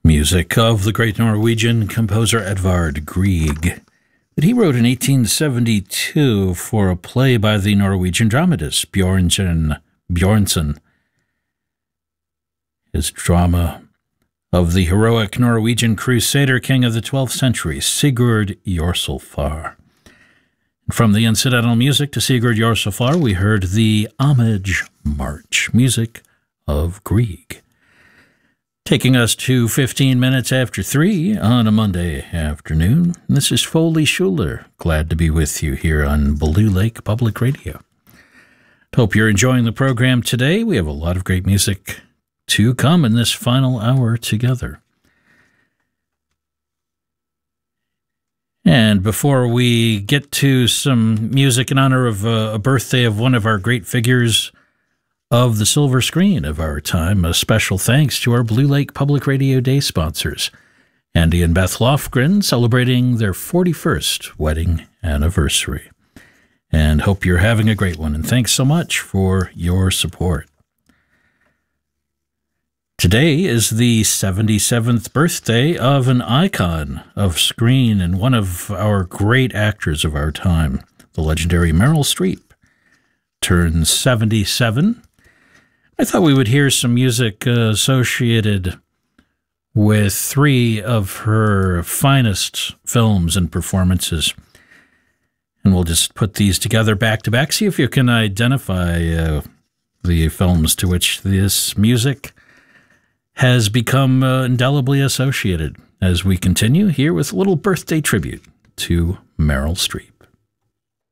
Music of the great Norwegian composer Edvard Grieg that he wrote in 1872 for a play by the Norwegian dramatist Bjørnson. His drama of the heroic Norwegian crusader king of the 12th century, Sigurd Jorsalfar. From the incidental music to Sigurd Jorsalfar, we heard the Homage March, music of Grieg. Taking us to 15 minutes after 3 on a Monday afternoon, this is Foley Schuler. Glad to be with you here on Blue Lake Public Radio. Hope you're enjoying the program today. We have a lot of great music to come in this final hour together. And before we get to some music in honor of a birthday of one of our great figures of the silver screen of our time, a special thanks to our Blue Lake Public Radio Day sponsors, Andy and Beth Lofgren, celebrating their 41st wedding anniversary. And hope you're having a great one, and thanks so much for your support. Today is the 77th birthday of an icon of screen and one of our great actors of our time, the legendary Meryl Streep. Turns 77. I thought we would hear some music associated with 3 of her finest films and performances. And we'll just put these together back to back. See if you can identify the films to which this music has become indelibly associated as we continue here with a little birthday tribute to Meryl Streep.